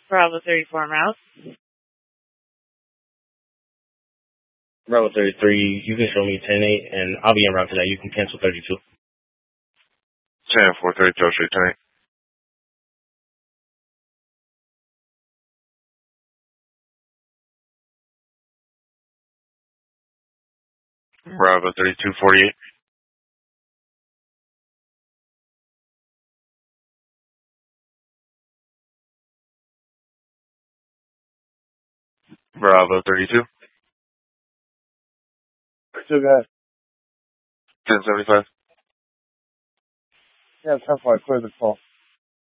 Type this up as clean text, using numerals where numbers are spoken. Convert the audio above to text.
Bravo 34 Mouse. Bravo 33, you can show me 10-8, and I'll be en route to that. You can cancel 32. 10-4, 32, I'll show you 10-8. Bravo 32, 48. Bravo 32. 32, guys. 1075. Yeah, 10-4, clear the call.